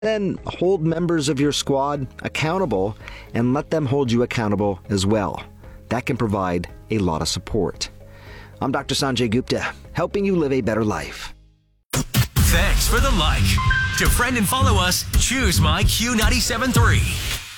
Then hold members of your squad accountable and let them hold you accountable as well. That can provide a lot of support. I'm Dr. Sanjay Gupta, helping you live a better life. Thanks for the like. To friend and follow us, choose My Q97.3.